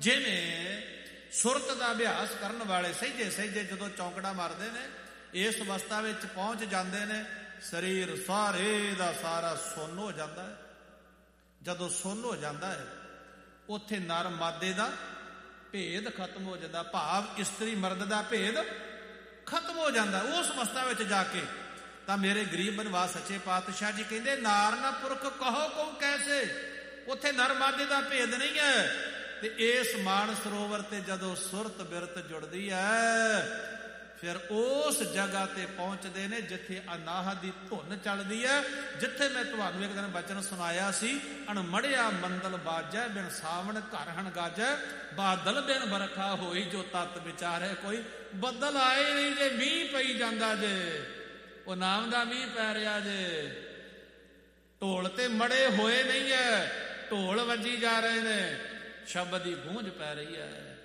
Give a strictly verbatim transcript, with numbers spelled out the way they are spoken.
ਜਿਵੇਂ ਸੁਰਤ ਦਾ ਅਭਿਆਸ ਕਰਨ ਵਾਲੇ ਸਹਿਜੇ ਸਹਿਜੇ ਜਦੋਂ ਚੌਂਕੜਾ ਮਾਰਦੇ ਨੇ, ਇਸ ਅਵਸਥਾ ਵਿੱਚ ਪਹੁੰਚ ਜਾਂਦੇ ਨੇ, ਸਰੀਰ ਸਾਰੇ ਦਾ ਸਾਰਾ ਸੁੰਨ ਹੋ ਜਾਂਦਾ ਹੈ। ਜਦੋਂ ਸੁੰਨ ਹੋ ਜਾਂਦਾ ਹੈ, ਉੱਥੇ ਨਰ ਮਾਦੇ ਦਾ ਭੇਦ ਖਤਮ ਹੋ ਜਾਂਦਾ, ਭਾਵ ਇਸਤਰੀ ਮਰਦ ਦਾ ਭੇਦ ਖਤਮ ਹੋ ਜਾਂਦਾ। ਉਸ ਅਵਸਥਾ ਵਿੱਚ ਜਾ ਕੇ ਤਾਂ ਮੇਰੇ ਗਰੀਬ ਬਨਵਾਸ ਸੱਚੇ ਪਾਤਸ਼ਾਹ ਜੀ ਕਹਿੰਦੇ, ਨਾਰ ਨਾ ਪੁਰਖ ਕਹੋ ਕਉ ਕੈਸੇ, ਉੱਥੇ ਨਰ ਮਾਦੇ ਦਾ ਭੇਦ ਨਹੀਂ ਹੈ। ਤੇ ਇਸ ਮਾਨ ਸਰੋਵਰ ਤੇ ਜਦੋਂ ਸੁਰਤ ਬਿਰਤ ਜੁੜਦੀ ਹੈ, ਫਿਰ ਉਸ ਜਗ੍ਹਾ ਤੇ ਪਹੁੰਚਦੇ ਨੇ ਜਿੱਥੇ ਅਨਾਹਤ ਦੀ ਧੁਨ ਚੱਲਦੀ ਹੈ, ਜਿੱਥੇ ਮੈਂ ਤੁਹਾਨੂੰ ਇੱਕ ਦਿਨ ਬਚਨ ਸੁਣਾਇਆ ਸੀ, ਅਣਮੜਿਆ ਮੰਦਲ ਬਾਜੈ ਬਿਨ ਸਾਵਣ ਘਰ ਹਣ ਗਾਜੈ, ਬਾਦਲ ਬਿਨ ਬਰਖਾ ਹੋਈ ਜੋ ਤਤ ਵਿਚਾਰੇ ਕੋਈ। ਬੱਦਲ ਆਏ ਨਹੀਂ ਜੇ, ਮੀਂਹ ਪਈ ਜਾਂਦਾ ਜੇ, ਉਹ ਨਾਮ ਦਾ ਮੀਂਹ ਪੈ ਰਿਹਾ ਜੇ। ਢੋਲ ਤੇ ਮੜੇ ਹੋਏ ਨਹੀਂ ਹੈ, ਢੋਲ ਵੱਜੀ ਜਾ ਰਹੇ ਨੇ, ਸ਼ਬਦ ਦੀ ਗੂੰਜ ਪੈ ਰਹੀ ਹੈ।